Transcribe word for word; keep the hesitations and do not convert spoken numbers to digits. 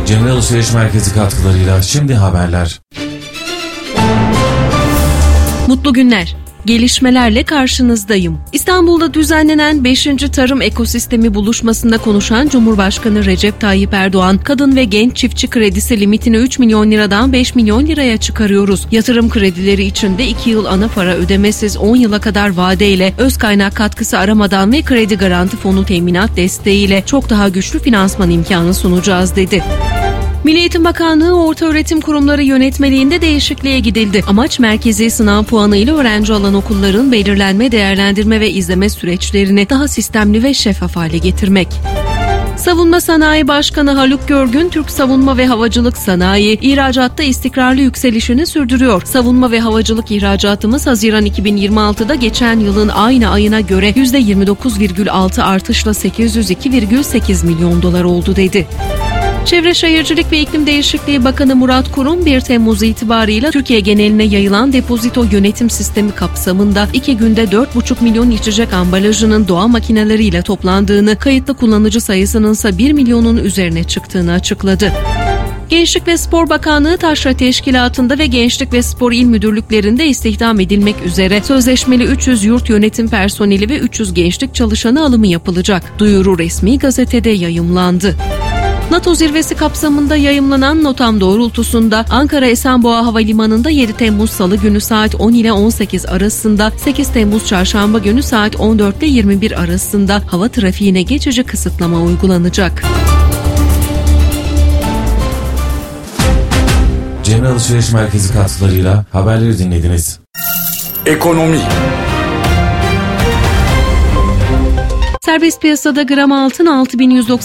Cemre Alışveriş Merkezi katkılarıyla şimdi haberler. Mutlu günler. Gelişmelerle karşınızdayım. İstanbul'da düzenlenen beşinci Tarım Ekosistemi buluşmasında konuşan Cumhurbaşkanı Recep Tayyip Erdoğan, kadın ve genç çiftçi kredisi limitini üç milyon liradan beş milyon liraya çıkarıyoruz. Yatırım kredileri için de iki yıl ana para ödemesiz, on yıla kadar vadeyle, öz kaynak katkısı aramadan ve kredi garanti fonu teminat desteğiyle çok daha güçlü finansman imkanı sunacağız dedi. Milli Eğitim Bakanlığı Ortaöğretim Kurumları Yönetmeliğinde değişikliğe gidildi. Amaç merkezi sınav puanıyla öğrenci alan okulların belirlenme, değerlendirme ve izleme süreçlerini daha sistemli ve şeffaf hale getirmek. Savunma Sanayi Başkanı Haluk Görgün, Türk savunma ve havacılık sanayi ihracatta istikrarlı yükselişini sürdürüyor. Savunma ve havacılık ihracatımız Haziran iki bin yirmi altıda geçen yılın aynı ayına göre yüzde yirmi dokuz virgül altı artışla sekiz yüz iki virgül sekiz milyon dolar oldu dedi. Çevre Şehircilik ve İklim Değişikliği Bakanı Murat Kurum, bir Temmuz itibarıyla Türkiye geneline yayılan depozito yönetim sistemi kapsamında iki günde dört buçuk milyon içecek ambalajının doğa makineleriyle toplandığını, kayıtlı kullanıcı sayısının ise bir milyonun üzerine çıktığını açıkladı. Gençlik ve Spor Bakanlığı Taşra Teşkilatı'nda ve Gençlik ve Spor İl Müdürlüklerinde istihdam edilmek üzere sözleşmeli üç yüz yurt yönetim personeli ve üç yüz gençlik çalışanı alımı yapılacak. Duyuru resmi gazetede yayımlandı. NATO zirvesi kapsamında yayımlanan notam doğrultusunda Ankara Esenboğa Havalimanı'nda yedi Temmuz Salı günü saat on ile on sekiz arasında, sekiz Temmuz Çarşamba günü saat on dört ile yirmi bir arasında hava trafiğine geçici kısıtlama uygulanacak. Cemre Alışveriş Merkezi katkılarıyla haberleri dinlediniz. Ekonomi. Serbest piyasada gram altın altı bin yüz doksan